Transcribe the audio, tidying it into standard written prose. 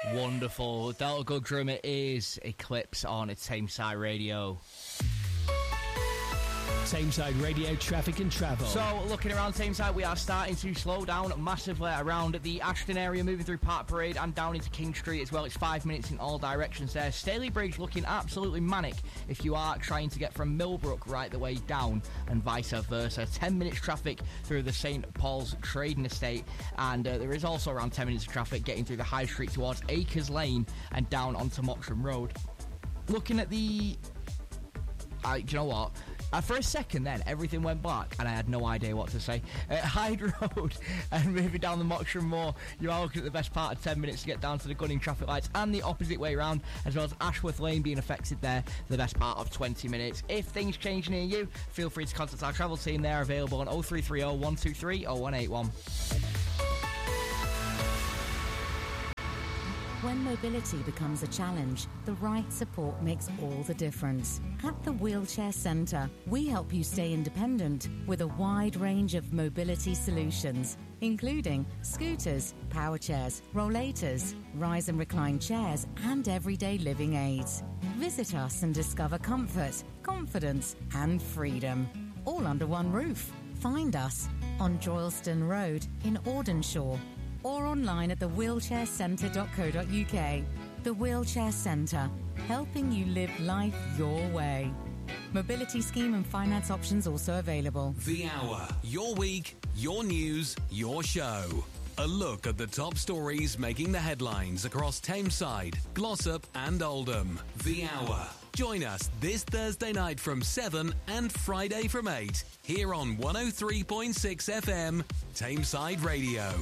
Wonderful. Delta Good Drum, it is Eclipse on Tameside Radio. Tameside Radio traffic and travel. So, looking around Tameside, we are starting to slow down massively around the Ashton area, moving through Park Parade and down into King Street as well. It's 5 minutes in all directions there. Staley Bridge looking absolutely manic if you are trying to get from Millbrook right the way down and vice versa. 10 minutes traffic through the St Paul's Trading Estate, and there is also around 10 minutes of traffic getting through the High Street towards Acres Lane and down onto Moxham Road. Looking at the... do you know what? For a second then, everything went black and I had no idea what to say. Hyde Road and moving down the Moxham Moor, you are looking at the best part of 10 minutes to get down to the Gunning traffic lights and the opposite way around, as well as Ashworth Lane being affected there for the best part of 20 minutes. If things change near you, feel free to contact our travel team. They're available on 0330 123 0181. When mobility becomes a challenge, the right support makes all the difference. At the Wheelchair Centre, we help you stay independent with a wide range of mobility solutions, including scooters, power chairs, rollators, rise and recline chairs, and everyday living aids. Visit us and discover comfort, confidence, and freedom, all under one roof. Find us on Droylston Road in Audenshaw, or online at thewheelchaircentre.co.uk. The Wheelchair Centre, helping you live life your way. Mobility scheme and finance options also available. The Hour, your week, your news, your show. A look at the top stories making the headlines across Tameside, Glossop and Oldham. The Hour. Join us this Thursday night from 7 and Friday from 8 here on 103.6 FM, Tameside Radio.